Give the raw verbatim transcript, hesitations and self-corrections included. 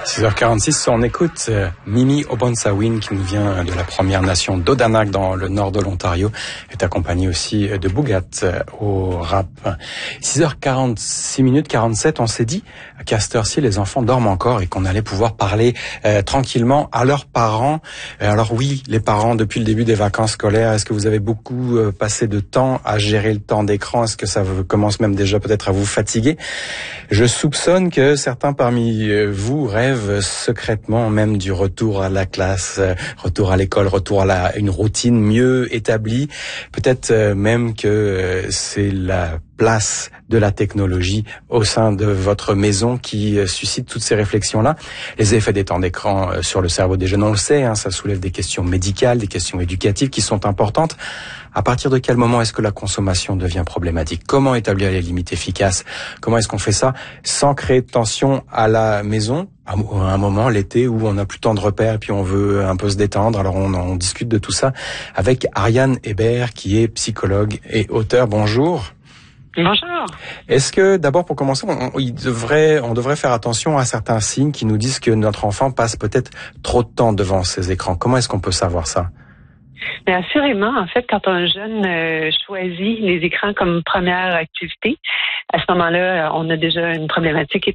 six heures quarante-six, on écoute euh, Mimi Obonsawin qui nous vient de la Première Nation d'Odanak dans le nord de l'Ontario, est accompagnée aussi de Bougat euh, au rap. six heures quarante-six minutes quarante-sept, on s'est dit qu'à cette heure-ci, les enfants dorment encore et qu'on allait pouvoir parler euh, tranquillement à leurs parents. Euh, alors oui, les parents, depuis le début des vacances scolaires, est-ce que vous avez beaucoup euh, passé de temps à gérer le temps d'écran? Est-ce que ça vous, commence même déjà peut-être à vous fatiguer? Je soupçonne que certains parmi vous rêvent secrètement même du retour à la classe, retour à l'école, retour à la, une routine mieux établie. Peut-être même que c'est la place de la technologie au sein de votre maison qui suscite toutes ces réflexions-là. Les effets des temps d'écran sur le cerveau des jeunes, on le sait, hein, ça soulève des questions médicales, des questions éducatives qui sont importantes. À partir de quel moment est-ce que la consommation devient problématique? Comment établir les limites efficaces? Comment est-ce qu'on fait ça sans créer de tension à la maison? À un moment, l'été, où on n'a plus tant de repères et puis on veut un peu se détendre. Alors on, on discute de tout ça avec Ariane Hébert, qui est psychologue et auteur. Bonjour. Bonjour. Est-ce que, d'abord, pour commencer, on, il devrait, on devrait faire attention à certains signes qui nous disent que notre enfant passe peut-être trop de temps devant ses écrans? Comment est-ce qu'on peut savoir ça? Mais assurément, en fait, quand un jeune euh, choisit les écrans comme première activité, à ce moment-là, on a déjà une problématique